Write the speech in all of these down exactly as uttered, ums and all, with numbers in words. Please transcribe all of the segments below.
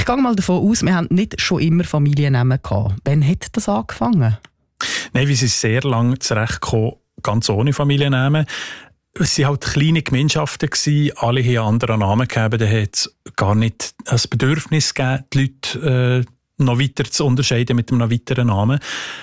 Ich gehe mal davon aus, wir haben nicht schon immer Familiennamen gehabt. Wann hat das angefangen? Nein, wir sind sehr lange zurechtgekommen, ganz ohne Familiennamen. Es waren halt kleine Gemeinschaften, alle haben einen anderen Namen gegeben, da hat es gar nicht das Bedürfnis gegeben, die Leute äh, noch weiter zu unterscheiden mit einem weiteren Namen.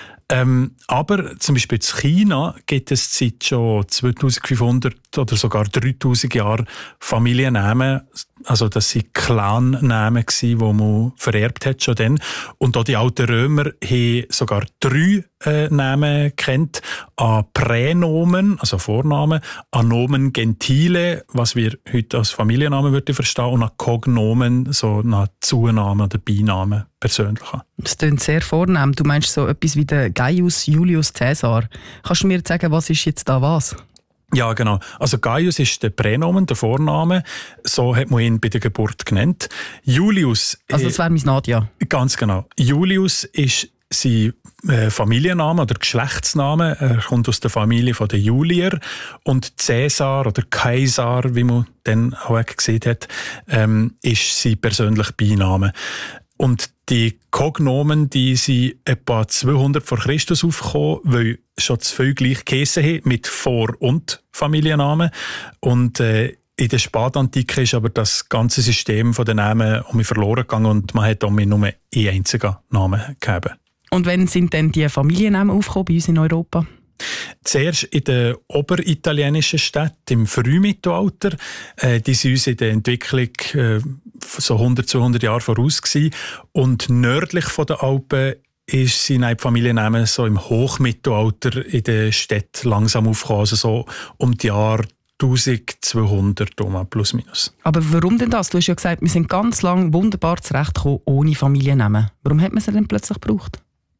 Ähm, aber zum Beispiel in China gibt es seit schon zweitausendfünfhundert oder sogar dreitausend Jahren Familiennamen. Also das waren Clan-Namen, die man vererbt hat schon dann. Und auch die alten Römer haben sogar drei äh, Namen gekannt. An Pränomen, also Vornamen, an Nomen Gentile, was wir heute als Familiennamen würden verstehen, und an Cognomen, so nach Zunamen oder Beinamen, persönlicher. Das klingt sehr vornehm. Du meinst so etwas wie der Gaius Julius Caesar. Kannst du mir sagen, was ist jetzt da was? Ja, genau. Also Gaius ist der Pränomen, der Vorname. So hat man ihn bei der Geburt genannt. Julius... Also das wäre mein Nadja. Ganz genau. Julius ist sein äh, Familienname oder Geschlechtsname. Er kommt aus der Familie der Julier. Und Cäsar oder Kaisar, wie man dann auch gesehen hat, ähm, ist sein persönlicher Beiname. Und die Cognomen, die sind etwa zweihundert vor Christus aufgekommen, weil schon zu viel gleich geheissen haben, mit Vor- und Familiennamen. Und äh, in der Spätantike ist aber das ganze System von den Namen um mich verloren gegangen und man hat damit nur einen einzigen Namen gegeben. Und wann sind denn die Familiennamen aufgekommen bei uns in Europa? Zuerst in den oberitalienischen Städten im Frühmittelalter. Äh, die sind uns in der Entwicklung äh, so hundert, zweihundert Jahre voraus gewesen. Und nördlich von den Alpen ist sind die Familiennamen so im Hochmittelalter in den Städten langsam aufgekommen. Also so um die Jahre eintausendzweihundert um, plus minus. Aber warum denn das? Du hast ja gesagt, wir sind ganz lang wunderbar zurechtgekommen ohne Familiennamen. Warum hat man sie denn plötzlich gebraucht?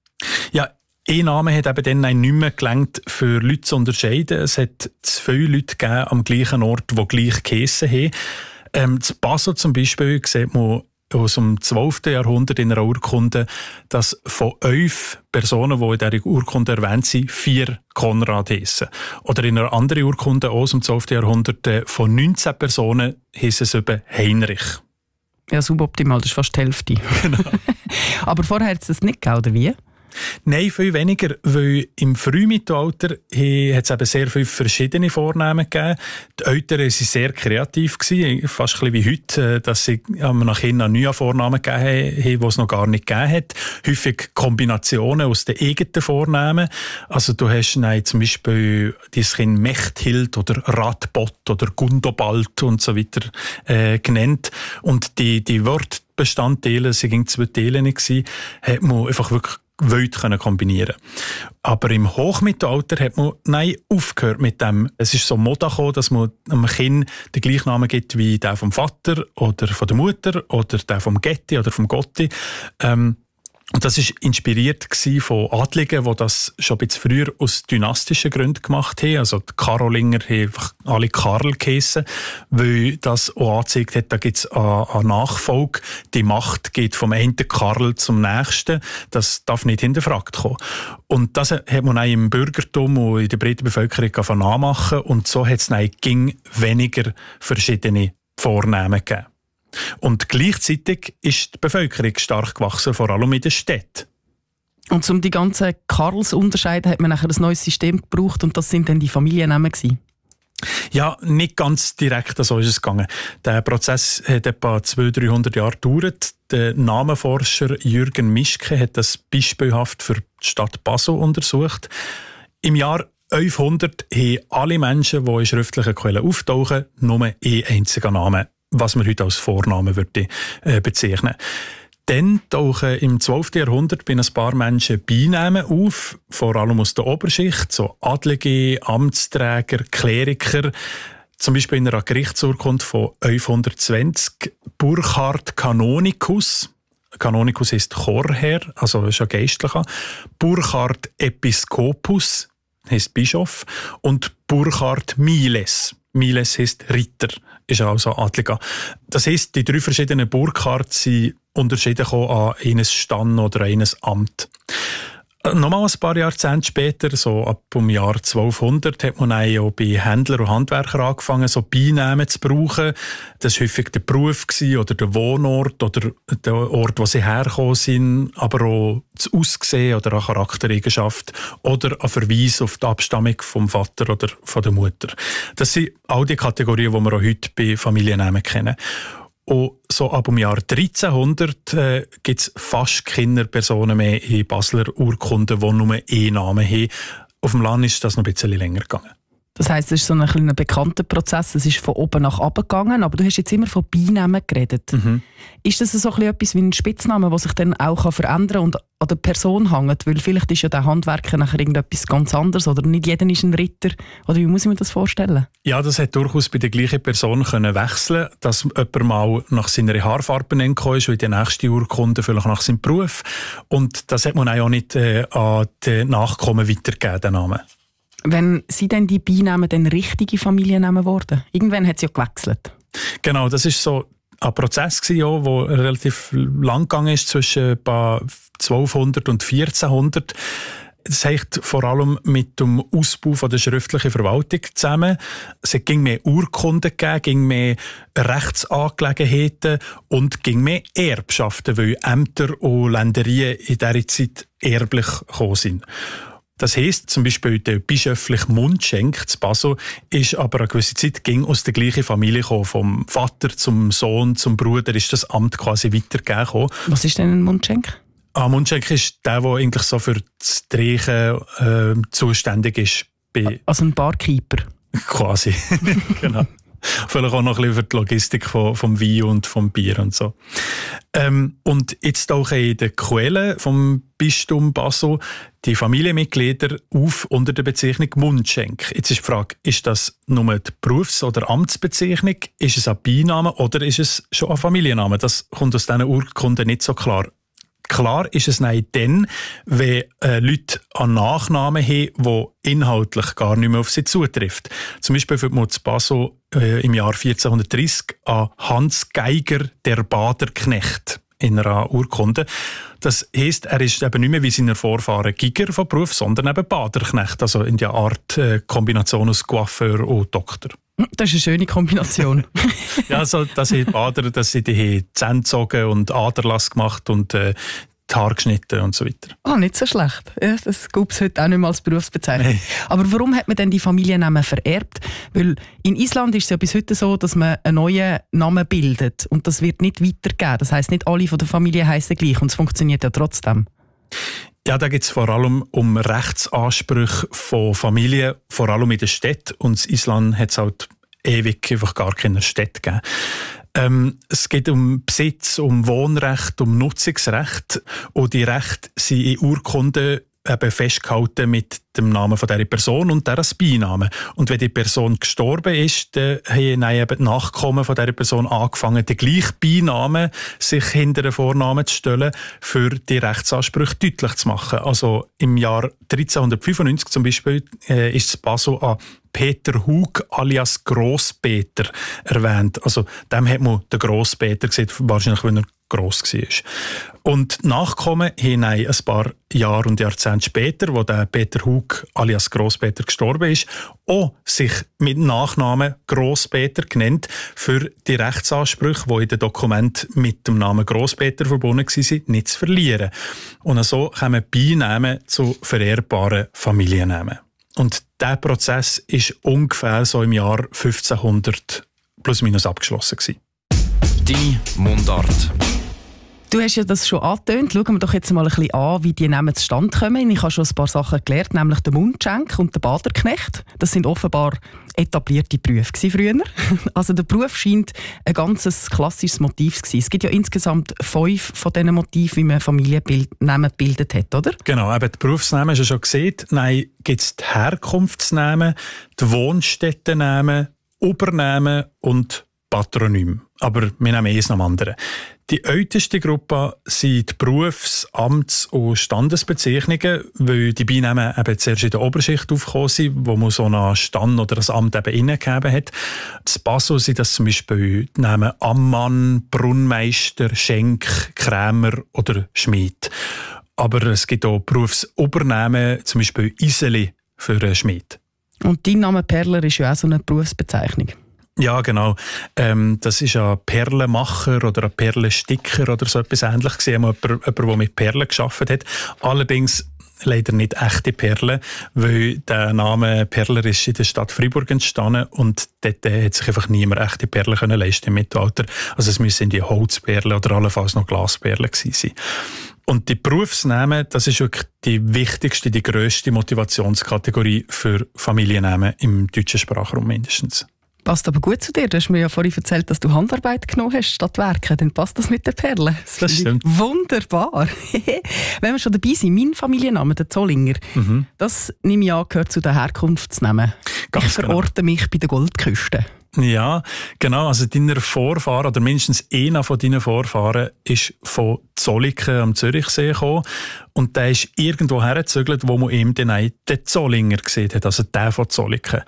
Ja, ein Name hat eben dann nicht mehr gelangt, für Leute zu unterscheiden. Es hat zu viele Leute gegeben am gleichen Ort, die gleich geheissen haben. Ähm, zu Basel zum Beispiel sieht man aus dem zwölften Jahrhundert in einer Urkunde, dass von elf Personen, die in dieser Urkunde erwähnt sind, vier Konrad heissen. Oder in einer anderen Urkunde aus dem zwölften Jahrhundert von neunzehn Personen heissen es eben Heinrich. Ja, suboptimal, das ist fast die Hälfte. Genau. Aber vorher hat es das nicht gegeben, oder wie? Nein, viel weniger, weil im Frühmittelalter hat es eben sehr viele verschiedene Vornamen gegeben. Die Eltern waren sehr kreativ, fast ein bisschen wie heute, dass sie nach Kindern neue Vornamen gegeben haben, die es noch gar nicht gegeben hat. Häufig Kombinationen aus den eigenen Vornamen. Also du hast nein, zum Beispiel dein Kind Mechthild oder Radbot oder Gundobald und so weiter äh, genannt. Und die, die Wortbestandteile, es waren zwei Teile, hat man einfach wirklich wild kombinieren. Aber im Hochmittelalter hat man nein, aufgehört mit dem. Es ist so Mode gekommen, dass man einem Kind den gleichen Namen gibt wie der vom Vater oder von der Mutter oder der vom Getti oder vom Gotti. Ähm, Und das war inspiriert von Adligen, die das schon ein bisschen früher aus dynastischen Gründen gemacht haben. Also die Karolinger haben einfach alle Karl geheissen, weil das auch angezeigt hat, da gibt es eine Nachfolge. Die Macht geht vom einen Karl zum nächsten. Das darf nicht hinterfragt kommen. Und das hat man auch im Bürgertum und in der breiten Bevölkerung nachmachen. Und so hat es dann weniger verschiedene Vornamen gegeben. Und gleichzeitig ist die Bevölkerung stark gewachsen, vor allem in den Städten. Und um die ganzen Karls zu unterscheiden, hat man nachher ein neues System gebraucht und das sind dann die Familiennamen gewesen? Ja, nicht ganz direkt so ist es gegangen. Der Prozess hat etwa zweihundert, dreihundert Jahre gedauert. Der Namenforscher Jürgen Mischke hat das beispielhaft für die Stadt Basel untersucht. Im Jahr elfhundert haben alle Menschen, die in schriftlichen Quellen auftauchen, nur einen einzigen Namen, was man heute als Vornamen würde, äh, bezeichnen. Dann tauchen im zwölften Jahrhundert bei ein paar Menschen Beinamen auf, vor allem aus der Oberschicht, so Adlige, Amtsträger, Kleriker. Zum Beispiel in einer Gerichtsurkunde von elfhundertzwanzig Burchard Canonicus. Canonicus ist Chorherr, also ist ein Geistlicher. Burchard Episcopus heisst Bischof. Und Burchard Miles. Miles heisst Ritter, ist also Adliger. Das heisst, die drei verschiedenen Burchards sind unterschieden an eines Stand oder eines Amt. Nochmal ein paar Jahrzehnte später, so ab dem Jahr zwölfhundert, hat man auch bei Händlern und Handwerkern angefangen, so Beinamen zu brauchen. Das war häufig der Beruf oder der Wohnort oder der Ort, wo sie hergekommen sind, aber auch das Aussehen oder eine Charaktereigenschaft oder ein Verweis auf die Abstammung vom Vater oder von der Mutter. Das sind all die Kategorien, die wir auch heute bei Familiennamen kennen. Und so ab dem Jahr dreizehnhundert äh, gibt es fast keine Personen mehr in Basler Urkunden, die nur einen Namen haben. Auf dem Land ist das noch ein bisschen länger gegangen. Das heisst, es ist so ein kleiner bekannter Prozess, es ist von oben nach unten gegangen, aber du hast jetzt immer von Beinamen geredet. Mhm. Ist das so ein etwas wie ein Spitzname, der sich dann auch verändern kann und an der Person hängt? Weil vielleicht ist ja der Handwerker nachher irgendetwas ganz anderes oder nicht jeder ist ein Ritter. Oder wie muss ich mir das vorstellen? Ja, das hat durchaus bei der gleichen Person können wechseln, dass jemand mal nach seiner Haarfarbe gekommen ist, wie die nächste Urkunde vielleicht nach seinem Beruf. Und das hat man auch nicht äh, an die Nachkommen weitergegeben, den Namen. Wenn sind denn die Beinamen dann richtige Familiennamen geworden? Irgendwann hat es ja gewechselt. Genau, das ist so ein Prozess der relativ lang gegangen ist, zwischen zwölfhundert und vierzehnhundert. Das hängt vor allem mit dem Ausbau von der schriftlichen Verwaltung zusammen. Es ging mehr Urkunden gegeben, ging mehr Rechtsangelegenheiten und ging mehr Erbschaften, weil Ämter und Ländereien in dieser Zeit erblich gekommen sind. Das heisst, zum Beispiel der bischöfliche Mundschenk zu Basel ist aber eine gewisse Zeit ging aus der gleichen Familie gekommen. Vom Vater zum Sohn zum Bruder ist das Amt quasi weitergegeben. Was ist denn ein Mundschenk? Ah, Mundschenk ist der, der eigentlich so für das Streichen äh, zuständig ist. Bei also ein Barkeeper? Quasi, genau. Vielleicht auch noch ein bisschen für die Logistik vom, vom Wein und vom Bier und so. Ähm, und jetzt tauchen in den Quellen vom Bistum Basel die Familienmitglieder auf unter der Bezeichnung Mundschenk. Jetzt ist die Frage, ist das nur die Berufs- oder Amtsbezeichnung? Ist es ein Beiname oder ist es schon ein Familienname? Das kommt aus diesen Urkunden nicht so klar. Klar ist es nein dann, wenn äh, Leute einen Nachnamen haben, der inhaltlich gar nicht mehr auf sie zutrifft. Zum Beispiel wird man zu Basel äh, im Jahr vierzehnhundertdreissig an Hans Geiger, der Baderknecht, in einer Urkunde. Das heisst, er ist eben nicht mehr wie seine Vorfahren Giger von Beruf, sondern eben Baderknecht, also in der Art äh, Kombination aus Coiffeur und Doktor. Das ist eine schöne Kombination. Ja, also, dass sie Bader, dass sie die Zähne gezogen und Aderlass gemacht und äh, die Haare geschnitten und so weiter. Ah, oh, nicht so schlecht. Ja, das gibt es heute auch nicht mehr als Berufsbezeichnung. Nee. Aber warum hat man denn die Familiennamen vererbt? Weil in Island ist es ja bis heute so, dass man einen neuen Namen bildet und das wird nicht weitergegeben. Das heisst, nicht alle von der Familie heissen gleich und es funktioniert ja trotzdem. Ja, da geht es vor allem um Rechtsansprüche von Familien, vor allem in der Stadt. Und in Island hat es halt ewig einfach gar keine Städte gegeben. Ähm, es geht um Besitz, um Wohnrecht, um Nutzungsrecht. Und die Rechte sind in Urkunden eben festgehalten mit dem Namen von dieser Person und deren Beinamen. Und wenn die Person gestorben ist, dann haben eben die Nachkommen von dieser Person angefangen, den gleichen Beinamen sich hinter den Vornamen zu stellen, für die Rechtsansprüche deutlich zu machen. Also im Jahr dreizehnhundertfünfundneunzig zum Beispiel äh, ist das Basel an Peter Hug alias Grosspeter erwähnt. Also dem hat man den Grosspeter gesehen, wahrscheinlich, wenn er gross war. Und Nachkommen haben ein paar Jahre und Jahrzehnte später, wo der Peter Hug alias Grosspeter gestorben ist, auch sich mit Nachnamen Grosspeter genannt für die Rechtsansprüche, die in den Dokumenten mit dem Namen Grosspeter verbunden waren, nicht zu verlieren. Und so kommen Beinamen zu vererbbaren Familiennamen. Und dieser Prozess ist ungefähr so im Jahr fünfzehnhundert plus minus abgeschlossen gewesen. Die Mundart. Du hast ja das schon angetönt. Schauen wir doch jetzt mal ein bisschen an, wie die Namen zustande kommen. Ich habe schon ein paar Sachen gelernt, nämlich der Mundschenk und der Baderknecht. Das sind offenbar etablierte Berufe früher. Also der Beruf scheint ein ganz klassisches Motiv zu sein. Es gibt ja insgesamt fünf von diesen Motiven, wie man Familiennamen gebildet hat, oder? Genau, eben die Berufsnamen hast du schon gesehen. Nein, gibt es die Herkunftsnamen, die Wohnstättennamen, Übernamen und Patronym. Aber wir nehmen eins nach dem anderen. Die älteste Gruppe sind die Berufs-, Amts- und Standesbezeichnungen, weil die Beinamen eben zuerst in der Oberschicht aufgekommen sind, wo man so einen Stand oder ein Amt eben innegegeben hat. Das Basel sind das zum Beispiel die Namen Ammann, Brunnmeister, Schenk, Krämer oder Schmied. Aber es gibt auch Berufsobernamen, zum Beispiel Iseli für einen Schmied. Und dein Name Perler ist ja auch so eine Berufsbezeichnung. Ja, genau. Ähm, das ist ein Perlenmacher oder ein Perlensticker oder so etwas Ähnliches gewesen. Jemand, jemand, der mit Perlen gearbeitet hat. Allerdings leider nicht echte Perlen, weil der Name Perler ist in der Stadt Freiburg entstanden und dort äh, hat sich einfach niemand echte Perlen können leisten im Mittelalter. Also es müssen die Holzperlen oder allenfalls noch Glasperlen gewesen sein. Und die Berufsnamen, das ist wirklich die wichtigste, die grösste Motivationskategorie für Familiennamen im deutschen Sprachraum mindestens. Passt aber gut zu dir. Du hast mir ja vorhin erzählt, dass du Handarbeit genommen hast statt Werken. Dann passt das mit den Perlen. Das, das stimmt. Wunderbar. Wenn wir schon dabei sind, mein Familienname, der Zollinger, mhm. das nehme ich an, gehört zu den Herkunftsnamen. Ganz ich verorte genau. mich bei der Goldküste. Ja, genau. Also deine Vorfahren, oder mindestens einer von deinen Vorfahren, ist von Zolliken am Zürichsee gekommen. Und der ist irgendwo hergezögert, wo man eben den, den Zollinger gesehen hat, also der von Zolliken.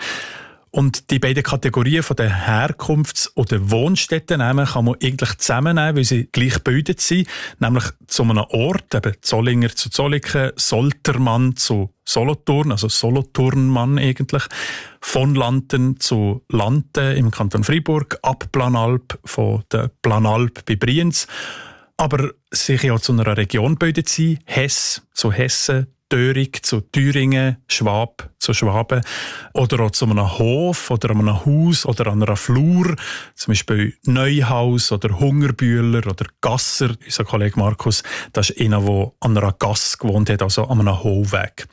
Und die beiden Kategorien von den Herkunfts- oder Wohnstättennamen kann man eigentlich zusammennehmen, weil sie gleich gebildet sind. Nämlich zu einem Ort, eben Zollinger zu Zolliken, Soltermann zu Solothurn, also Solothurnmann eigentlich, von Lanten zu Lanten im Kanton Freiburg, ab Planalp von der Planalp bei Brienz. Aber sich ja zu einer Region gebildet sind, Hess zu Hessen, Dörig zu Thüringen, Schwab zu Schwaben oder auch zu einem Hof oder einem Haus oder an einer Flur, zum Beispiel Neuhaus oder Hungerbühler oder Gasser, unser Kollege Markus, das ist einer, der an einer Gasse gewohnt hat, also an einem Hohlweg.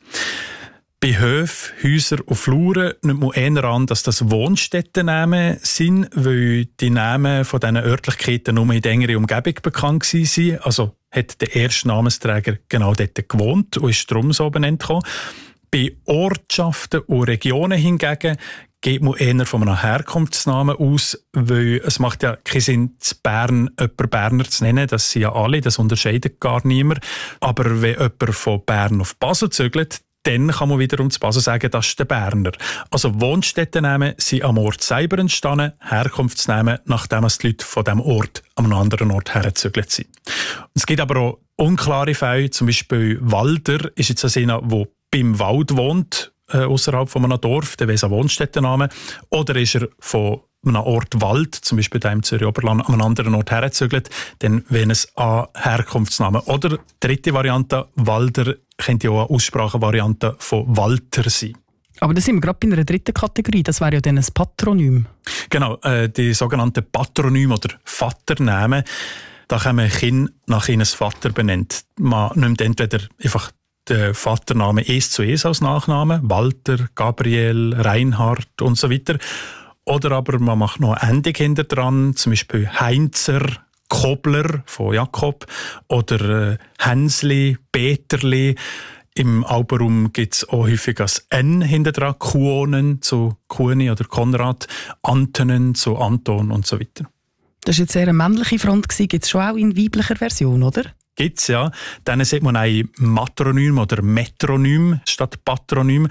Bei Höfen, Häusern und Fluren nimmt man eher an, dass das Wohnstättennamen sind, weil die Namen von diesen Örtlichkeiten nur in der engeren Umgebung bekannt waren. Also hat der erste Namensträger genau dort gewohnt und ist darum so benannt worden. Bei Ortschaften und Regionen hingegen geht man eher von einem Herkunftsnamen aus, weil es macht ja keinen Sinn, zu Bern jemanden Berner zu nennen. Das sind ja alle, das unterscheidet gar niemand. Aber wenn jemand von Bern auf Basel zügelt, dann kann man wiederum zu Basel sagen, das ist der Berner. Also Wohnstättennamen sind am Ort selber entstanden, Herkunftsnamen, nachdem die Leute von diesem Ort an einem anderen Ort hergezügelt sind. Es gibt aber auch unklare Fälle, zum Beispiel Walder ist jetzt einer, der beim Wald wohnt, äh, außerhalb von einem Dorf, der wäre ein Wohnstättenname. Oder ist er von einem Ort Wald, zum Beispiel da im Zürich Oberland, an einem anderen Ort hergezügelt, dann wäre es ein Herkunftsname. Oder dritte Variante, Walder, könnte ja auch eine Aussprachenvariante von Walter sein. Aber da sind wir gerade bei einer dritten Kategorie, das wäre ja dann ein Patronym. Genau, äh, die sogenannten Patronym oder Vaternamen, da kann man Kinder nach ihres Vater benennt. Man nimmt entweder einfach den Vaternamen eins zu eins als Nachname, Walter, Gabriel, Reinhard und so weiter. Oder aber man macht noch eine Endung hinter dran, zum Beispiel Heinzer, Kobler von Jakob oder äh, Hänsli, Peterli. Im Alpenraum gibt es auch häufig das N hinter dran, Kuonen zu Kuoni oder Konrad, Antonen zu Anton und so weiter. Das war jetzt eher eine männliche Front, gibt es schon auch in weiblicher Version, oder? Gibt's, ja. Dann sieht man ein Matronym oder Metronym statt Patronym.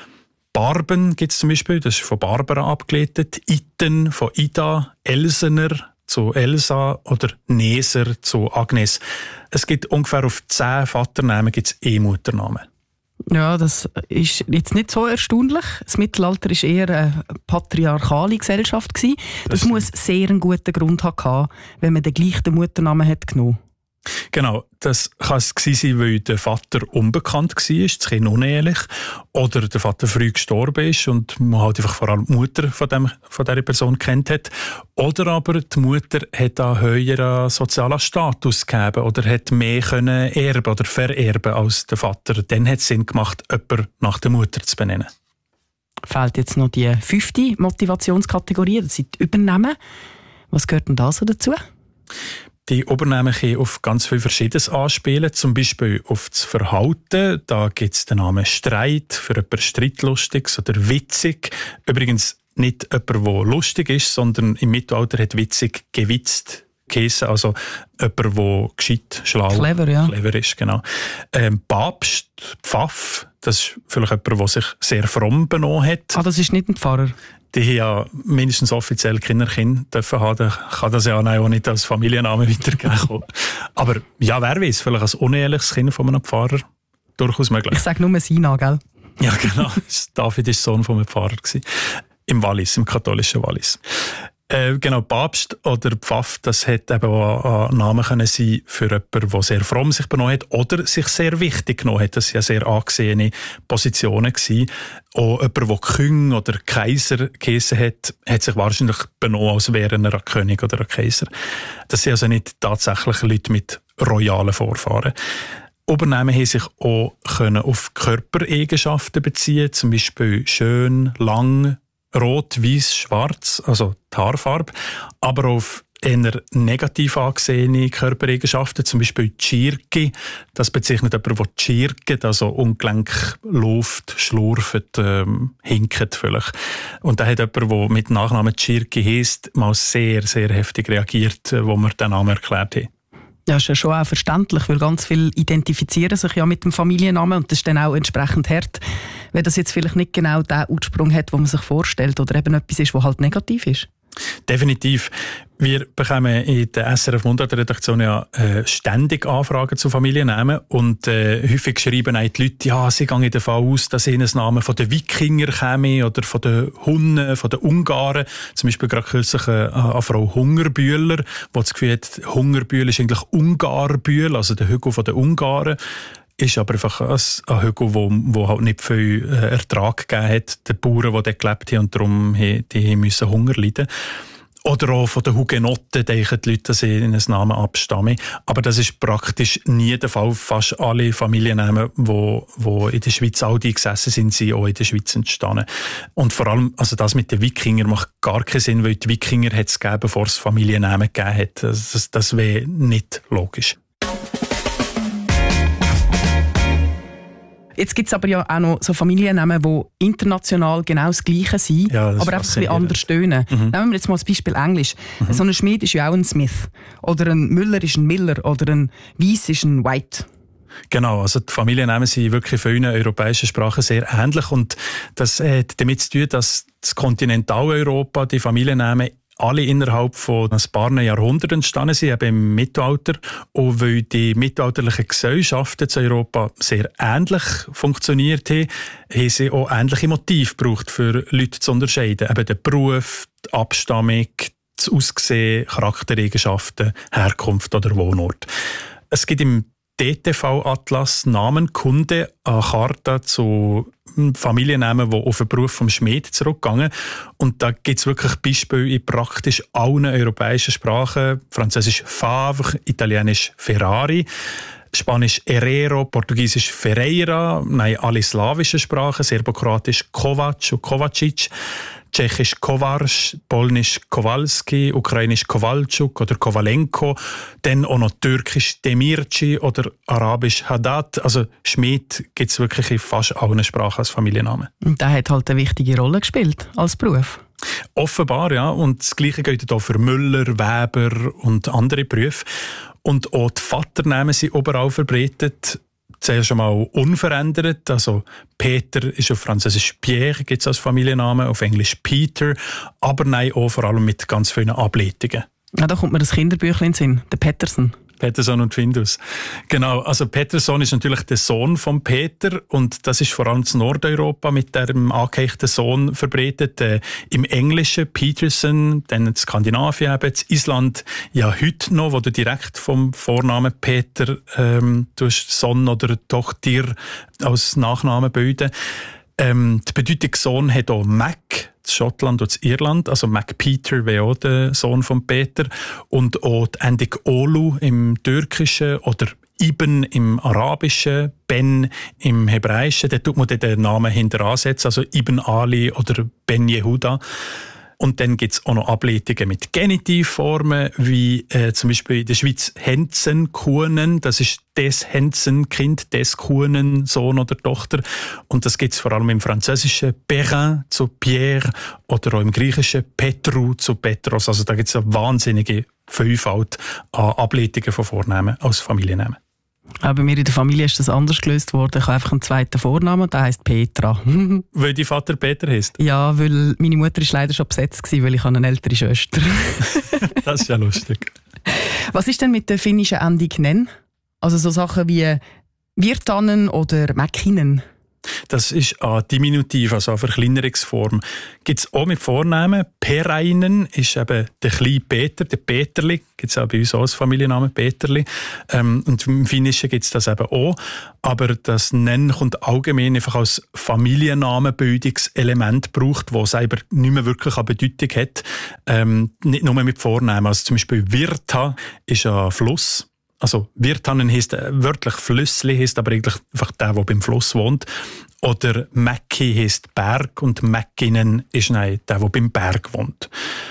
Barben gibt es zum Beispiel, das ist von Barbara abgeleitet. Iten von Ida, Elsener zu Elsa oder Neser zu Agnes. Es gibt ungefähr auf zehn Vaternamen gibt's E-Mutternamen. Ja, das ist jetzt nicht so erstaunlich. Das Mittelalter war eher eine patriarchale Gesellschaft. Das, das muss sehr einen guten Grund haben, wenn man den gleichen Mutternamen hat genommen. Genau, das kann es sein, weil der Vater unbekannt war, das Kind unehelich, oder der Vater früh gestorben ist und man halt einfach vor allem die Mutter von, dem, von dieser Person kennt hat. Oder aber die Mutter hat einen höheren sozialen Status gegeben oder hat mehr können erben oder vererben als der Vater. Dann hat es Sinn gemacht, jemanden nach der Mutter zu benennen. Fehlt jetzt noch die fünfte Motivationskategorie, das sind die Übernahmen. Was gehört denn da so dazu? Die Übernahmen können auf ganz viel Verschiedenes anspielen, zum Beispiel auf das Verhalten. Da gibt es den Namen Streit für etwas Streitlustiges oder witzig. Übrigens nicht jemand, der lustig ist, sondern im Mittelalter hat witzig gewitzt geheissen, also jemand, der gescheit, schlau, clever, ja. clever ist. Genau. Ähm, Papst, Pfaff, das ist vielleicht jemand, der sich sehr fromm benommen hat. Ah, das ist nicht ein Pfarrer? Die haben ja mindestens offiziell Kinderkind dürfen haben, dann kann das ja auch nicht als Familienname weitergeben. Aber Aber ja, wer weiß, vielleicht als unehrliches Kind von einem Pfarrer durchaus möglich. Ich sage nur Sina, gell? Ja, genau. David war Sohn von einem Pfarrer. Im Wallis, im katholischen Wallis. Äh, genau, Papst oder Pfaff, das hätte eben auch ein Name können sein für jemanden, der sehr fromm sich benommen hat oder sich sehr wichtig genommen hat. Das waren ja sehr angesehene Positionen gewesen. Auch jemand, der König oder Kaiser geheissen hat, hat sich wahrscheinlich benommen, als wäre er ein König oder ein Kaiser. Das sind also nicht tatsächlich Leute mit royalen Vorfahren. Übernahmen haben sich auch können auf Körpereigenschaften beziehen, zum Beispiel schön, lang, rot, weiß, schwarz, also die Haarfarbe, aber auf eher negativ angesehene Körpereigenschaften, zum Beispiel Tschirki. Das bezeichnet jemanden, der tschirket, also ungelenk läuft, schlurft, ähm, hinkt vielleicht. Und da hat jemand, der mit Nachnamen Tschirki heisst, mal sehr, sehr heftig reagiert, wo wir den Namen erklärt haben. Ja, ist ja schon auch verständlich, weil ganz viele identifizieren sich ja mit dem Familiennamen und das ist dann auch entsprechend hart, wenn das jetzt vielleicht nicht genau den Ursprung hat, den man sich vorstellt oder eben etwas ist, was halt negativ ist. Definitiv. Wir bekommen in der S R F-Mundart-Redaktion ja äh, ständig Anfragen zu Familiennamen und äh, häufig schreiben auch die Leute, ja, sie gehen davon aus, dass ihnen das Name von den Wikinger käme oder von den Hunnen, von den Ungarn. Zum Beispiel gerade kürzlich eine, eine Frau Hungerbühler, die das Gefühl hat, Hungerbühl ist eigentlich Ungarbühl, also der Hügel von den Ungarn. Ist aber einfach ein Hügel, wo, wo halt nicht viel Ertrag gegeben hat, den Bauern, die dort gelebt haben und darum die müssen Hunger leiden. Oder auch von den Hugenotten denken die Leute, dass sie in einen Namen abstammen. Aber das ist praktisch nie der Fall. Fast alle Familiennamen, die, die in der Schweiz all die gesessen sind, sind auch in der Schweiz entstanden. Und vor allem, also das mit den Wikingern macht gar keinen Sinn, weil die Wikinger hat es gegeben, bevor es Familiennamen gegeben hat. Das, das, das wäre nicht logisch. Jetzt gibt es aber ja auch noch so Familiennamen, die international genau das Gleiche sind, ja, das aber einfach ein bisschen anders tönen. Mhm. Nehmen wir jetzt mal das Beispiel Englisch. Mhm. So ein Schmied ist ja auch ein Smith. Oder ein Müller ist ein Miller. Oder ein Weiss ist ein White. Genau, also die Familiennamen sind wirklich für viele europäische Sprachen sehr ähnlich. Und das hat damit zu tun, dass das Kontinentaleuropa die Familiennamen alle innerhalb von ein paar Jahrhunderten entstanden sind, eben im Mittelalter. Und weil die mittelalterlichen Gesellschaften zu Europa sehr ähnlich funktioniert haben, haben sie auch ähnliche Motive gebraucht, für Leute zu unterscheiden. Eben der Beruf, die Abstammung, das Aussehen, Charaktereigenschaften, Herkunft oder Wohnort. Es gibt im D T V-Atlas Namenkunde eine Karte zu Familiennamen, die auf den Beruf vom Schmied zurückgehen. Und da gibt es wirklich Beispiele in praktisch allen europäischen Sprachen. Französisch Favre, Italienisch Ferrari, Spanisch Herrero, Portugiesisch Ferreira, nein, alle slawischen Sprachen, Serbokroatisch Kovac und Kovacic, Tschechisch Kovarsch, Polnisch Kowalski, Ukrainisch Kowalczuk oder Kowalenko, dann auch noch Türkisch Demirci oder Arabisch Haddad. Also Schmied gibt es wirklich in fast allen Sprachen als Familiennamen. Und der hat halt eine wichtige Rolle gespielt als Beruf. Offenbar, ja. Und das Gleiche gilt auch für Müller, Weber und andere Berufe. Und auch die Vaternamen sind überall verbreitet. Zuerst einmal unverändert, also Peter ist auf Französisch Pierre, gibt es als Familiennamen, auf Englisch Peter, aber nein, auch vor allem mit ganz vielen Ableitungen. Ja, da kommt mir das Kinderbüchlein in den Sinn, der Petersen. Peterson und Findus. Genau, also Peterson ist natürlich der Sohn von Peter und das ist vor allem in Nordeuropa mit dem angeheichten Sohn verbreitet. Äh, Im Englischen Peterson, dann in Skandinavien eben, in Island ja heute noch, wo du direkt vom Vornamen Peter ähm, durch Sohn oder Tochter als Nachnamen bilden. Ähm, die Bedeutung Sohn hat auch Mac, Schottland und Irland, also Mac Peter wäre auch der Sohn von Peter und auch die Endung Olu im Türkischen oder Ibn im Arabischen, Ben im Hebräischen, da tut man den Namen hinter ansetzen, also Ibn Ali oder Ben Yehuda. Und dann gibt es auch noch Ableitungen mit Genitivformen, wie äh, zum Beispiel in der Schweiz Henzen, Kuhnen, das ist des Henzen, Kind, des Kuhnen, Sohn oder Tochter. Und das gibt es vor allem im Französischen Perrin zu Pierre oder auch im Griechischen Petru zu Petros. Also da gibt es eine wahnsinnige Vielfalt an Ableitungen von Vornamen als Familiennamen. Auch bei mir in der Familie ist das anders gelöst worden. Ich habe einfach einen zweiten Vornamen, der heisst Petra. Weil dein Vater Peter heisst? Ja, weil meine Mutter ist leider schon besetzt war, weil ich eine ältere Schwester habe. Das ist ja lustig. Was ist denn mit der finnischen Endung «nen»? Also so Sachen wie «Virtanen» oder «Mäkinen». Das ist ein Diminutiv, also eine Verkleinerungsform. Gibt es auch mit Vornamen. Peräinen ist eben der kleine Peter, der Peterli. Gibt es auch bei uns auch als Familiennamen Peterli. Ähm, und im Finnischen gibt es das eben auch. Aber das Nennen kommt allgemein einfach als Familiennamenbildungselement gebraucht, das selber nicht mehr wirklich eine Bedeutung hat. Ähm, nicht nur mit Vornamen. Also zum Beispiel Virta ist ein Fluss. Also Virtanen heisst wörtlich Flüssli, heisst aber eigentlich einfach der, der beim Fluss wohnt. Oder Mäcki heisst Berg und Mäckinen ist nein, der, der beim Berg wohnt.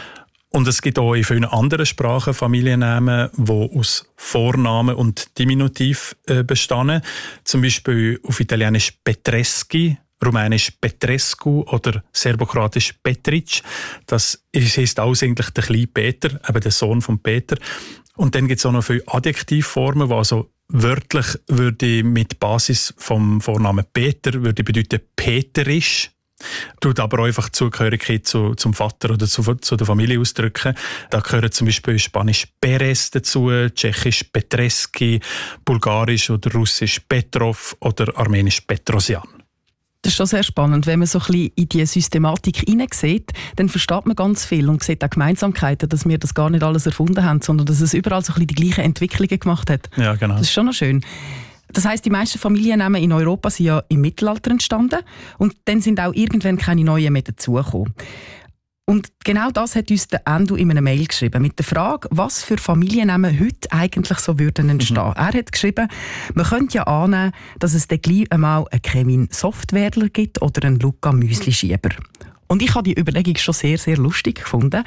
Und es gibt auch in vielen anderen Sprachen Familiennamen, die aus Vornamen und Diminutiv äh, bestehen. Zum Beispiel auf Italienisch Petreschi, Rumänisch Petrescu oder Serbokroatisch Petric. Das heisst alles eigentlich der kleine Peter, eben der Sohn von Peter. Und dann gibt es auch noch viele Adjektivformen, die also wörtlich würde mit Basis vom Vornamen Peter würde bedeuten Peterisch. Tut aber auch einfach Zugehörigkeit zu, zum Vater oder zu, zu der Familie ausdrücken. Da gehören zum Beispiel Spanisch Perez dazu, Tschechisch Petreski, Bulgarisch oder Russisch Petrov oder Armenisch Petrosian. Das ist schon sehr spannend. Wenn man so ein bisschen in die Systematik hineinsieht, dann versteht man ganz viel und sieht auch Gemeinsamkeiten, dass wir das gar nicht alles erfunden haben, sondern dass es überall so ein bisschen die gleichen Entwicklungen gemacht hat. Ja, genau. Das ist schon noch schön. Das heisst, die meisten Familiennamen in Europa sind ja im Mittelalter entstanden und dann sind auch irgendwann keine neuen mehr dazugekommen. Und genau das hat uns der Endo in einer Mail geschrieben, mit der Frage, was für Familiennamen heute eigentlich so würden entstehen. Mhm. Er hat geschrieben, man könnte ja annehmen, dass es dann gleich einmal einen Kevin Softwärdler gibt oder einen Luca Müsli-Schieber. Und ich habe die Überlegung schon sehr, sehr lustig gefunden.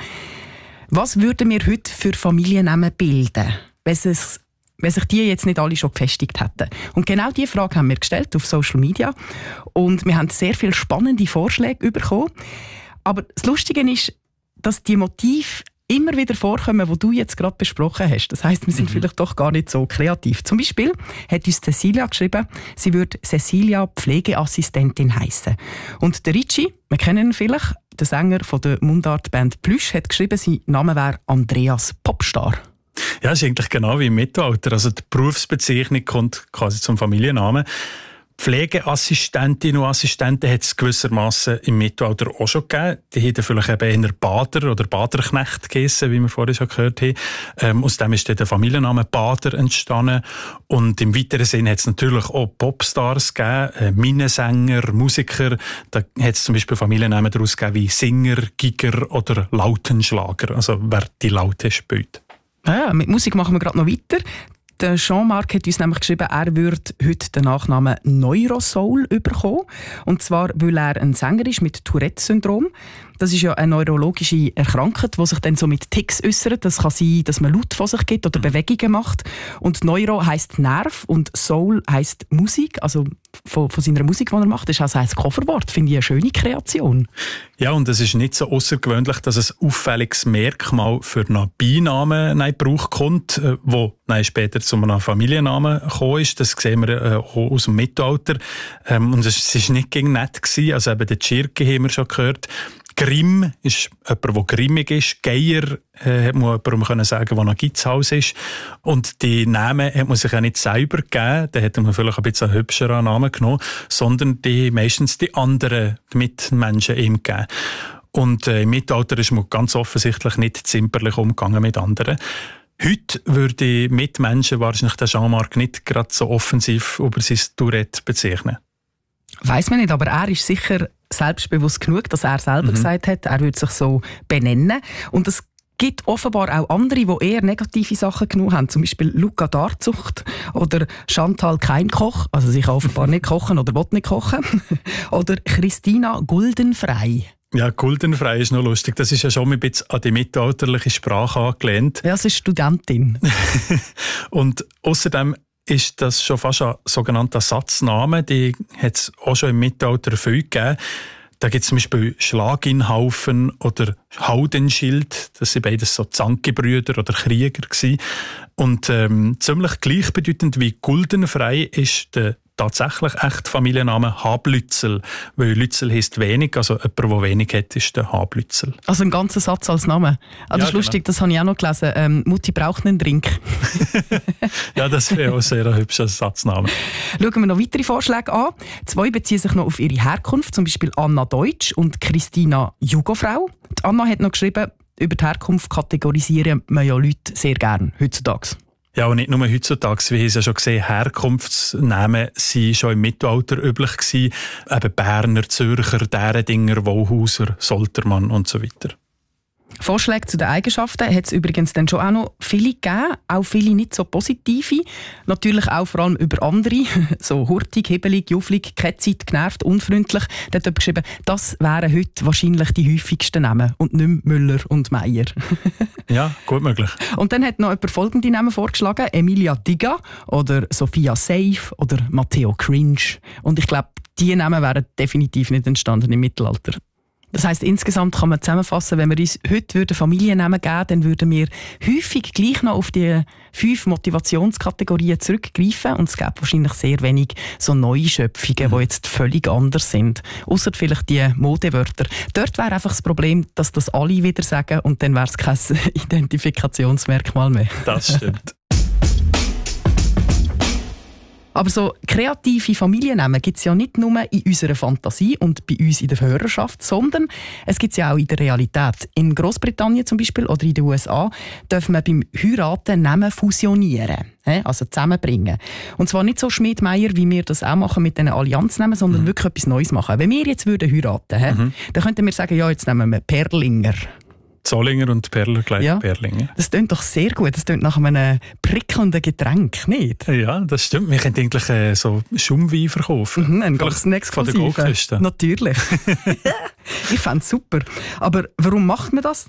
Was würden wir heute für Familiennamen bilden, wenn es wenn sich die jetzt nicht alle schon gefestigt hätten. Und genau diese Frage haben wir gestellt auf Social Media und wir haben sehr viele spannende Vorschläge bekommen. Aber das Lustige ist, dass die Motive immer wieder vorkommen, die du jetzt gerade besprochen hast. Das heisst, wir sind mhm. vielleicht doch gar nicht so kreativ. Zum Beispiel hat uns Cecilia geschrieben, sie würde Cecilia Pflegeassistentin heissen. Und der Ricci, wir kennen ihn vielleicht, der Sänger von der Mundartband Plüsch, hat geschrieben, sein Name wäre Andreas Popstar. Ja, das ist eigentlich genau wie im Mittelalter. Also die Berufsbezeichnung kommt quasi zum Familiennamen. Pflegeassistentinnen und Assistenten hat es gewissermaßen im Mittelalter auch schon gegeben. Die hätten vielleicht eben eher Bader oder Baderknecht geheissen, wie wir vorhin schon gehört haben. Ähm, aus dem ist dann der Familienname Bader entstanden. Und im weiteren Sinn hat es natürlich auch Popstars gegeben, äh, Minnesänger, Musiker. Da hat es zum Beispiel Familiennamen daraus gegeben wie Singer, Giger oder Lautenschlager, also wer die Laute spielt. Ja, mit Musik machen wir gerade noch weiter. Der Jean-Marc hat uns nämlich geschrieben, er würde heute den Nachnamen Neurosoul bekommen. Und zwar, weil er ein Sänger ist mit Tourette-Syndrom. Das ist ja eine neurologische Erkrankung, die sich dann so mit Tics äußert. Das kann sein, dass man Laut von sich gibt oder Bewegungen macht. Und Neuro heisst Nerv und Soul heisst Musik, also von, von seiner Musik, die er macht. Das ist also ein Coverwort. Finde ich eine schöne Kreation. Ja, und es ist nicht so außergewöhnlich, dass ein auffälliges Merkmal für einen Beinamen in Gebrauch kommt, wo nein, später zu einem Familiennamen gekommen ist. Das sehen wir äh, auch aus dem Mittelalter. Ähm, und es war nicht gegen nett gewesen. Also eben den Tschirke haben wir schon gehört. Grimm ist jemand, der grimmig ist. Geier äh, hat man jemandem können sagen, der noch Gitzhaus ist. Und die Namen hat man sich auch nicht selber gegeben. Da hätte man vielleicht ein bisschen einen hübscheren Namen genommen, sondern die meistens die anderen die Mitmenschen ihm gegeben. Und äh, im Mittelalter ist man ganz offensichtlich nicht zimperlich umgegangen mit anderen. Heute würde Mitmenschen wahrscheinlich den Jean-Marc nicht gerade so offensiv über sein Tourette bezeichnen. Weiss man nicht, aber er ist sicher selbstbewusst genug, dass er selber mhm. gesagt hat, er würde sich so benennen. Und es gibt offenbar auch andere, die eher negative Sachen genommen haben. Zum Beispiel Luca Darzucht oder Chantal Keimkoch, also sie kann offenbar nicht kochen oder will nicht kochen. Oder Christina Guldenfrei. Ja, Guldenfrei ist noch lustig. Das ist ja schon ein bisschen an die mittelalterliche Sprache angelehnt. Ja, sie ist Studentin. Und außerdem ist das schon fast ein sogenannter Satzname. Die hat es auch schon im Mittelalter viel gegeben. Da gibt es zum Beispiel Schlaginhaufen oder Haudenschild. Das sind beides so Zankebrüder oder Krieger gewesen. Und ähm, ziemlich gleichbedeutend wie Guldenfrei ist der tatsächlich echt Familienname Hablützel, weil Lützel heisst wenig, also jemand, der wenig hat, ist der Hablützel. Also ein ganzer Satz als Name. Ah, das Ja, ist lustig, genau. Das habe ich auch noch gelesen. Ähm, Mutti braucht einen Drink. Ja, das wäre auch sehr ein hübscher Satzname. Schauen wir noch weitere Vorschläge an. Zwei beziehen sich noch auf ihre Herkunft, zum Beispiel Anna Deutsch und Christina Jugofrau. Die Anna hat noch geschrieben, über die Herkunft kategorisieren wir ja Leute sehr gern heutzutage. Ja, und nicht nur heutzutage, wie haben es ja schon gesehen, Herkunftsnamen waren schon im Mittelalter üblich gewesen. Eben Berner, Zürcher, Därendinger, Wohlhauser, Soltermann und so weiter. Vorschläge zu den Eigenschaften hat es übrigens dann schon auch noch viele gegeben, auch viele nicht so positive. Natürlich auch vor allem über andere, so hurtig, hebelig, jufflig, keine Zeit, genervt, unfreundlich. Da hat jemand geschrieben, das wären heute wahrscheinlich die häufigsten Namen und nicht mehr Müller und Meier. Ja, gut möglich. Und dann hat noch jemand folgende Namen vorgeschlagen, Emilia Diga oder Sophia Safe oder Matteo Cringe. Und ich glaube, diese Namen wären definitiv nicht entstanden im Mittelalter. Das heisst, insgesamt kann man zusammenfassen, wenn wir uns heute Familiennamen geben würden, dann würden wir häufig gleich noch auf die fünf Motivationskategorien zurückgreifen und es gibt wahrscheinlich sehr wenig so neue Schöpfungen, mhm. die jetzt völlig anders sind. Ausser vielleicht die Modewörter. Dort wäre einfach das Problem, dass das alle wieder sagen und dann wäre es kein Identifikationsmerkmal mehr. Das stimmt. Aber so kreative Familiennamen gibt es ja nicht nur in unserer Fantasie und bei uns in der Hörerschaft, sondern es gibt es ja auch in der Realität. In Großbritannien zum Beispiel oder in den U S A dürfen wir beim Heiraten Namen fusionieren, also zusammenbringen. Und zwar nicht so Schmidt-Meier, wie wir das auch machen mit diesen Allianznamen, sondern mhm. wirklich etwas Neues machen. Wenn wir jetzt würden heiraten würden, mhm. dann könnten wir sagen, ja, jetzt nehmen wir Perlinger. Zollinger und Perler gleich ja. Perlinger. Das klingt doch sehr gut. Das klingt nach einem prickelnden Getränk, nicht? Ja, das stimmt. Wir können eigentlich äh, so Schaumwein verkaufen. Mhm, ein ganz exklusiven. Von der Goldküste. Natürlich. Ich fände es super. Aber warum macht man das?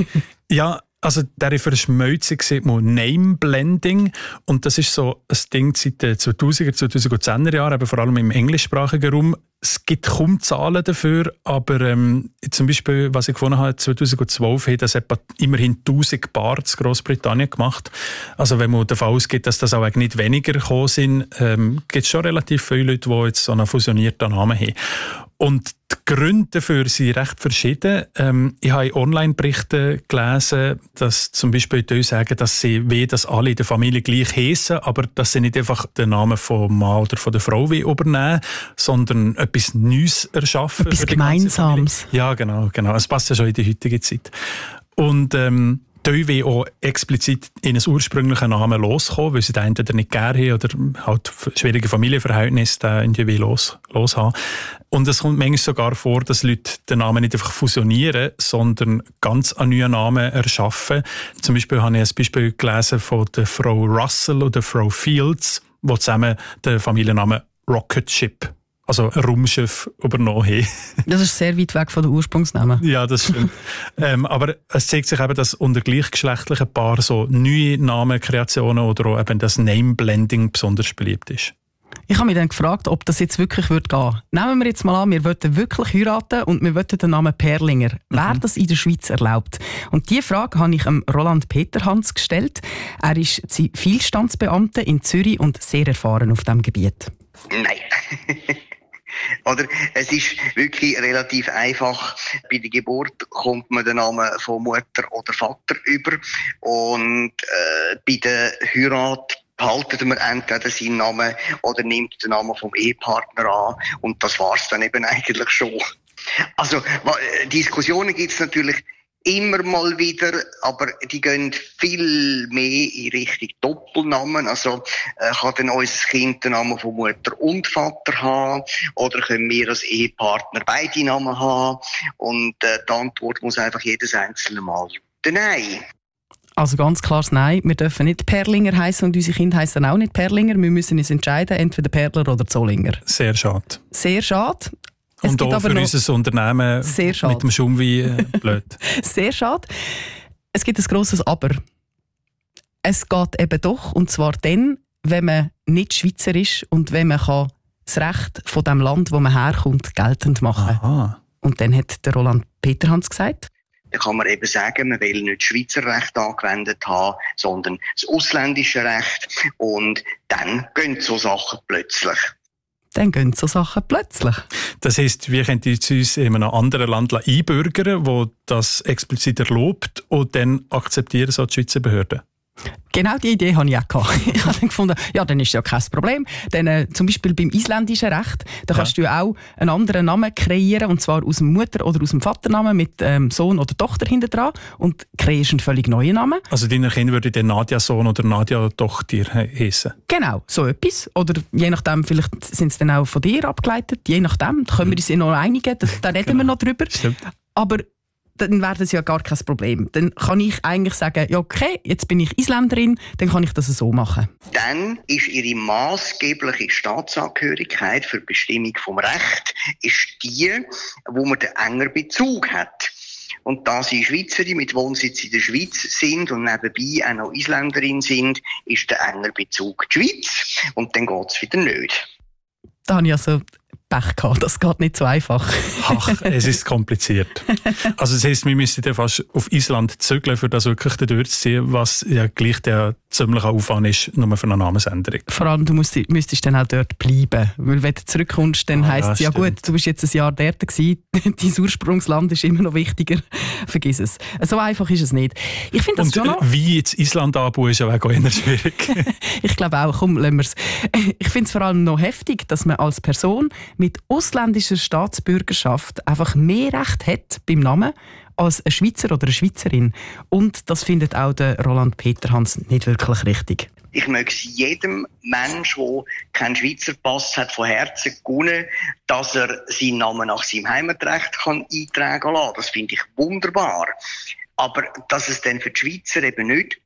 Ja, also diese Verschmelzung sieht man Name-Blending und das ist so ein Ding seit den zweitausender, zweitausendzehner Jahren, aber vor allem im englischsprachigen Raum. Es gibt kaum Zahlen dafür, aber ähm, zum Beispiel, was ich gefunden habe, zweitausendzwölf hat das etwa immerhin tausend Paar in Großbritannien gemacht. Also wenn man davon ausgeht, dass das auch nicht weniger gekommen sind, ähm, gibt es schon relativ viele Leute, die jetzt so einen fusionierten Namen haben. Und die Gründe dafür sind recht verschieden. Ähm, ich habe in Online-Berichten gelesen, dass zum Beispiel die sagen, dass sie wie dass alle in der Familie gleich heissen, aber dass sie nicht einfach den Namen vom Mann oder von der Frau wie übernehmen, sondern etwas Neues erschaffen. Etwas Gemeinsames. Ja, genau, genau. Es passt ja schon in die heutige Zeit. Und ähm, die auch explizit in einen ursprünglichen Namen loskommen, weil sie den entweder nicht gerne haben oder halt schwierige Familienverhältnisse irgendwie los, los haben. Und es kommt manchmal sogar vor, dass Leute den Namen nicht einfach fusionieren, sondern ganz einen neuen Namen erschaffen. Zum Beispiel habe ich ein Beispiel gelesen von der Frau Russell oder Frau Fields, die zusammen den Familiennamen Rocket Ship, also ein Raumschiff, übernommen haben. Das ist sehr weit weg von den Ursprungsnamen. Ja, das stimmt. ähm, aber es zeigt sich eben, dass unter gleichgeschlechtlichen Paaren so neue Namenkreationen oder auch eben das Name-Blending besonders beliebt ist. Ich habe mich dann gefragt, ob das jetzt wirklich gehen würde. Nehmen wir jetzt mal an, wir wollten wirklich heiraten und wir wollten den Namen Perlinger. Mhm. Wäre das in der Schweiz erlaubt? Und diese Frage habe ich dem Roland Peterhans gestellt. Er ist Zivilstandsbeamter in Zürich und sehr erfahren auf diesem Gebiet. Nein. Oder es ist wirklich relativ einfach. Bei der Geburt kommt man den Namen von Mutter oder Vater über und äh, bei der Heirat behaltet man entweder seinen Namen oder nimmt den Namen vom Ehepartner an und das war's dann eben eigentlich schon. Also Diskussionen gibt's natürlich immer mal wieder, aber die gehen viel mehr in Richtung Doppelnamen. Also äh, kann dann unser Kind den Namen von Mutter und Vater haben oder können wir als Ehepartner beide Namen haben? Und äh, die Antwort muss einfach jedes einzelne Mal Nein. Also ganz klares Nein. Wir dürfen nicht Perlinger heißen und unsere Kinder heißen auch nicht Perlinger. Wir müssen uns entscheiden, entweder Perler oder Zollinger. Sehr schade. Sehr schade. Es und auch für unser Unternehmen sehr schade. Mit dem Schaumwein äh, blöd. Sehr schade. Es gibt ein grosses Aber. Es geht eben doch, und zwar dann, wenn man nicht Schweizer ist und wenn man kann das Recht von dem Land, wo man herkommt, geltend machen kann. Aha. Und dann hat der Roland Peterhans gesagt, da kann man eben sagen, man will nicht Schweizer Recht angewendet haben, sondern das ausländische Recht. Und dann gehen so Sachen plötzlich. dann gehen so Sachen plötzlich. Das heisst, wir können uns in einem anderen Land einbürgern, wo das explizit erlaubt, und dann akzeptieren so die Schweizer Behörden? Genau die Idee hatte ich auch gehabt. Ich habe dann gefunden, ja, dann ist ja kein Problem. Denn, äh, zum Beispiel beim isländischen Recht, da ja. kannst du ja auch einen anderen Namen kreieren, und zwar aus dem Mutter- oder aus dem Vaternamen mit ähm, Sohn oder Tochter hinten dran, und kreierst einen völlig neuen Namen. Also deine Kinder würden dann Nadja Sohn oder Nadja Tochter heissen? Genau, so etwas. Oder je nachdem, vielleicht sind sie dann auch von dir abgeleitet, je nachdem, da können wir uns noch einigen, da, da reden genau. wir noch drüber. Stimmt. Aber dann wäre das ja gar kein Problem. Dann kann ich eigentlich sagen, ja okay, jetzt bin ich Isländerin, dann kann ich das so machen. Dann ist ihre maßgebliche Staatsangehörigkeit für die Bestimmung vom Recht ist die, wo man den engen Bezug hat. Und da sie Schweizerin mit Wohnsitz in der Schweiz sind und nebenbei auch noch Isländerin sind, ist der enge Bezug die Schweiz. Und dann geht es wieder nicht. Da habe ich also Pech gehabt. Das geht nicht so einfach. Ach, es ist kompliziert. Also das heisst, wir müssen ja fast auf Island zügeln, für das wirklich dort zu ziehen, was ja gleich der ziemliche Aufwand ist, nur für eine Namensänderung. Vor allem, du musst, müsstest dann auch dort bleiben. Weil wenn du zurückkommst, dann ah, heisst es, ja, ja gut, du bist jetzt ein Jahr dort gewesen, dein Ursprungsland ist immer noch wichtiger. Vergiss es. So einfach ist es nicht. Ich finde das Und schon noch... wie jetzt Island anbauen, ist ja auch eher schwierig. Ich glaube auch, komm, lassen wir es. Ich finde es vor allem noch heftig, dass man als Person mit ausländischer Staatsbürgerschaft einfach mehr Recht hat beim Namen als ein Schweizer oder eine Schweizerin. Und das findet auch der Roland Peterhans nicht wirklich richtig. Ich möchte es jedem Menschen, der keinen Schweizer Pass hat, von Herzen gönnen, dass er seinen Namen nach seinem Heimatrecht kann eintragen lassen. Das finde ich wunderbar. Aber dass es dann für die Schweizer eben nicht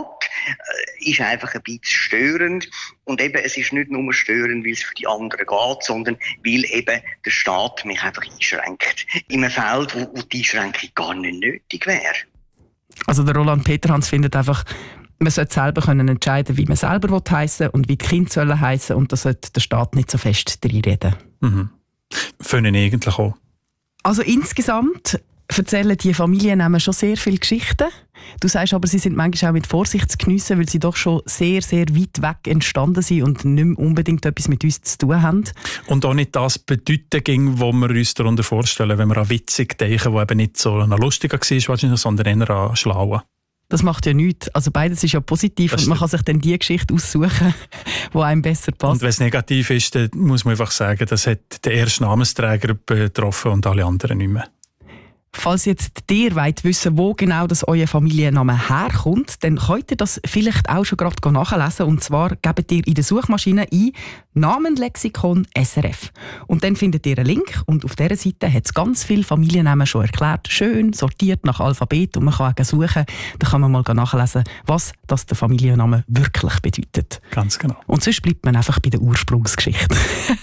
geht, ist einfach ein bisschen störend. Und eben, es ist nicht nur störend, weil es für die anderen geht, sondern weil eben der Staat mich einfach einschränkt. In einem Feld, wo, wo die Einschränkung gar nicht nötig wäre. Also der Roland Peterhans findet einfach, man sollte selber können entscheiden, wie man selber heissen will und wie die Kinder sollen heissen, und da sollte der Staat nicht so fest reinreden. Mhm. Finden eigentlich auch. Also insgesamt erzählen die Familiennamen schon sehr viele Geschichten. Du sagst aber, sie sind manchmal auch mit Vorsicht zu geniessen, weil sie doch schon sehr, sehr weit weg entstanden sind und nicht mehr unbedingt etwas mit uns zu tun haben. Und auch nicht das bedeuten ging, was wir uns darunter vorstellen, wenn wir an witzig denken, wo eben nicht so ein lustiger war, wahrscheinlich, sondern eher an schlauen. Das macht ja nichts. Also beides ist ja positiv, das und man kann sich dann die Geschichte aussuchen, die einem besser passt. Und wenn es negativ ist, dann muss man einfach sagen, das hat den ersten Namensträger betroffen und alle anderen nicht mehr. Falls jetzt ihr wollt wissen, wo genau das euer Familienname herkommt, dann könnt ihr das vielleicht auch schon gerade nachlesen. Und zwar gebt ihr in der Suchmaschine ein Namenlexikon S R F. Und dann findet ihr einen Link, und auf dieser Seite hat es ganz viele Familiennamen schon erklärt. Schön sortiert nach Alphabet, und man kann auch suchen. Da kann man mal nachlesen, was das der Familienname wirklich bedeutet. Ganz genau. Und sonst bleibt man einfach bei der Ursprungsgeschichte.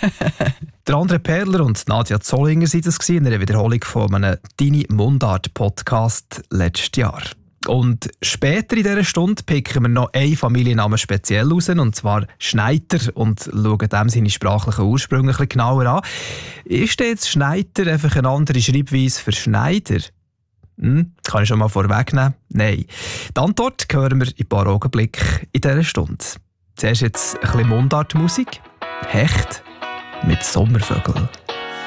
Der André Perler und Nadja Zollinger waren das in einer Wiederholung von einem Deine Mundart-Podcast letztes Jahr. Und später in dieser Stunde picken wir noch einen Familiennamen speziell raus, und zwar Schneider, und schauen dem seine sprachlichen Ursprünge ein bisschen genauer an. Ist jetzt Schneider einfach eine andere Schreibweise für Schneider? Hm, kann ich schon mal vorwegnehmen? Nein. Die Antwort hören wir in ein paar Augenblicken in dieser Stunde. Zuerst jetzt ein bisschen Mundartmusik. Hecht mit Sommervögeln.